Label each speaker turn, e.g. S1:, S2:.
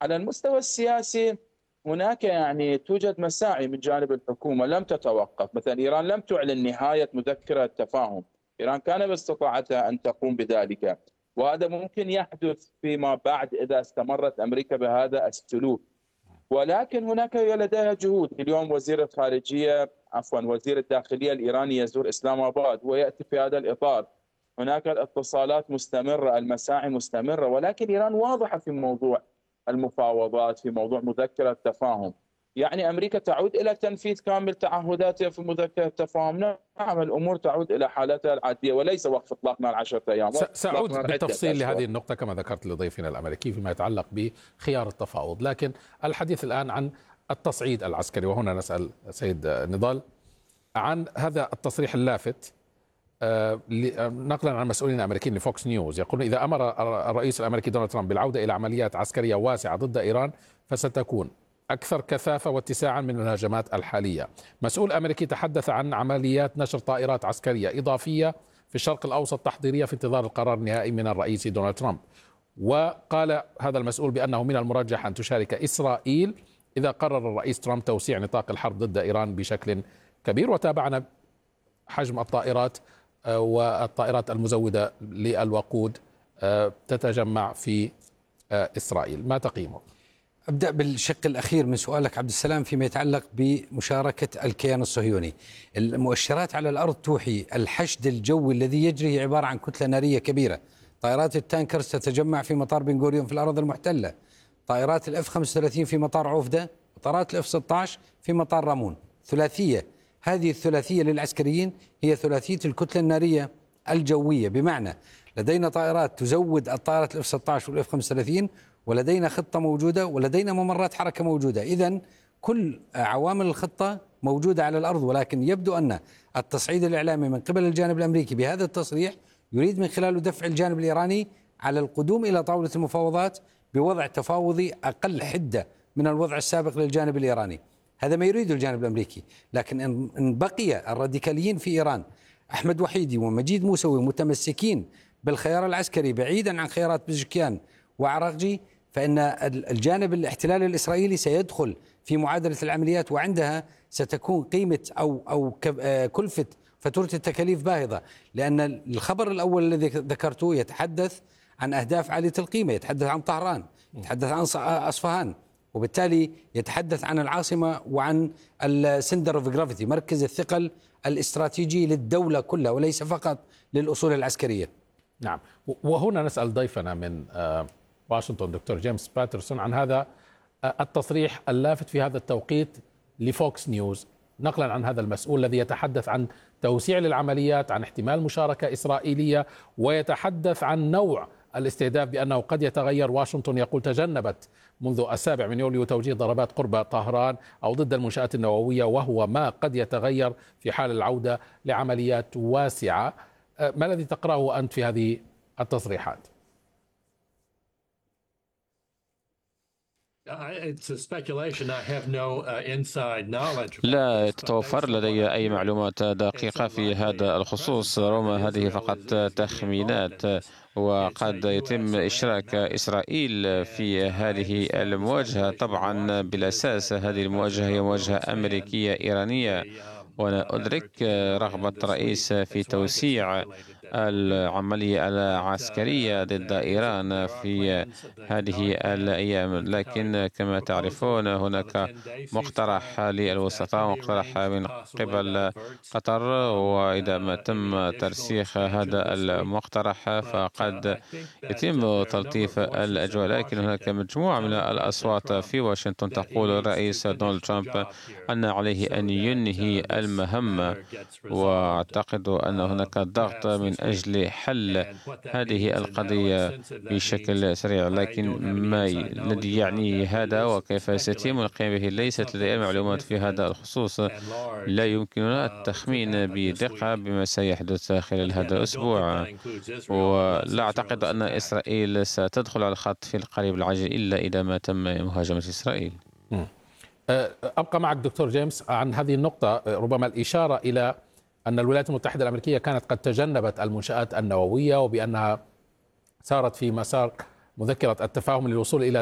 S1: على المستوى السياسي هناك يعني توجد مساعي من جانب الحكومة لم تتوقف. مثلا إيران لم تعلن نهاية مذكرة تفاهم، إيران كان باستطاعتها أن تقوم بذلك، وهذا ممكن يحدث فيما بعد إذا استمرت أمريكا بهذا السلوك. ولكن هناك لديها جهود. اليوم وزير الخارجية وزير الداخلية الإيراني يزور إسلام آباد ويأتي في هذا الإطار. هناك الاتصالات مستمرة، المساعي مستمرة، ولكن إيران واضحة في موضوع المفاوضات، في موضوع مذكرة التفاهم. يعني أمريكا تعود إلى تنفيذ كامل تعهداتها في مذكرة التفاهم. نعم، الأمور تعود إلى حالتها العادية وليس وقف إطلاقنا ال10 أيام.
S2: سأعود بالتفصيل لهذه النقطة كما ذكرت لضيفنا الأمريكي فيما يتعلق بخيار التفاوض، لكن الحديث الآن عن التصعيد العسكري. وهنا نسأل سيد نضال عن هذا التصريح اللافت نقلا عن مسؤولين امريكيين لفوكس نيوز، يقول اذا امر الرئيس الامريكي دونالد ترامب بالعوده الى عمليات عسكريه واسعه ضد ايران فستكون اكثر كثافه واتساعا من الهجمات الحاليه. مسؤول امريكي تحدث عن عمليات نشر طائرات عسكريه اضافيه في الشرق الاوسط تحضيريه في انتظار القرار النهائي من الرئيس دونالد ترامب. وقال هذا المسؤول بانه من المرجح ان تشارك اسرائيل اذا قرر الرئيس ترامب توسيع نطاق الحرب ضد ايران بشكل كبير. وتابعنا حجم الطائرات والطائرات المزودة للوقود تتجمع في إسرائيل. ما تقييمه؟
S3: أبدأ بالشق الأخير من سؤالك عبد السلام فيما يتعلق بمشاركة الكيان الصهيوني. المؤشرات على الأرض توحي الحشد الجوي الذي يجري عبارة عن كتلة نارية كبيرة. طائرات التانكرز تتجمع في مطار بن غوريون في الأراضي المحتلة، طائرات الإف 35 في مطار عوفدة، وطائرات الإف 16 في مطار رامون. ثلاثية، هذه الثلاثية للعسكريين هي ثلاثية الكتلة النارية الجوية، بمعنى لدينا طائرات تزود الطائرات الإف 16 والإف 35، ولدينا خطة موجودة، ولدينا ممرات حركة موجودة. إذن كل عوامل الخطة موجودة على الأرض، ولكن يبدو أن التصعيد الإعلامي من قبل الجانب الأمريكي بهذا التصريح يريد من خلاله دفع الجانب الإيراني على القدوم إلى طاولة المفاوضات بوضع تفاوضي أقل حدة من الوضع السابق للجانب الإيراني. هذا ما يريده الجانب الأمريكي. لكن إن بقي الراديكاليين في إيران أحمد وحيدي ومجيد موسوي متمسكين بالخيار العسكري بعيدا عن خيارات بزشكيان وعراقجي، فإن الجانب الاحتلال الإسرائيلي سيدخل في معادلة العمليات، وعندها ستكون قيمة أو كلفة فاتورة التكاليف باهظة. لأن الخبر الأول الذي ذكرته يتحدث عن أهداف عالية القيمة، يتحدث عن طهران، يتحدث عن أصفهان، وبالتالي يتحدث عن العاصمة وعن السندر اوف جرافيتي، مركز الثقل الاستراتيجي للدولة كلها وليس فقط للأصول العسكرية.
S2: نعم، وهنا نسأل ضيفنا من واشنطن دكتور جيمس باترسون عن هذا التصريح اللافت في هذا التوقيت لفوكس نيوز، نقلا عن هذا المسؤول الذي يتحدث عن توسيع للعمليات، عن احتمال مشاركة إسرائيلية، ويتحدث عن نوع الاستهداف بأنه قد يتغير. واشنطن يقول تجنبت منذ 7 يوليو توجيه ضربات قرب طهران أو ضد المنشآت النووية، وهو ما قد يتغير في حال العودة لعمليات واسعة. ما الذي تقرأه أنت في هذه التصريحات؟
S4: لا تتوفر لدي أي معلومات دقيقة في هذا الخصوص، رغم هذه فقط تخمينات، وقد يتم إشراك إسرائيل في هذه المواجهة. طبعا بالأساس هذه المواجهة هي مواجهة أمريكية إيرانية، وأنا أدرك رغبة الرئيس في توسيع العملية العسكرية ضد إيران في هذه الأيام. لكن كما تعرفون هناك مقترح للوسطاء، مقترح من قبل قطر، وإذا ما تم ترسيخ هذا المقترح فقد يتم تلطيف الأجواء. لكن هناك مجموعة من الأصوات في واشنطن تقول الرئيس دونالد ترامب أن عليه أن ينهي المهمة، وأعتقد أن هناك ضغط من أجل حل هذه القضية بشكل سريع. لكن ما الذي يعني هذا وكيف سيتم القيام به ليست لدي معلومات في هذا الخصوص. لا يمكننا التخمين بدقة بما سيحدث خلال هذا الأسبوع، ولا أعتقد أن إسرائيل ستدخل على الخط في القريب العاجل إلا إذا ما تم مهاجمة إسرائيل.
S2: أبقى معك دكتور جيمس عن هذه النقطة، ربما الإشارة إلى أن الولايات المتحدة الأمريكية كانت قد تجنبت المنشآت النووية، وبأنها سارت في مسار مذكرة التفاهم للوصول إلى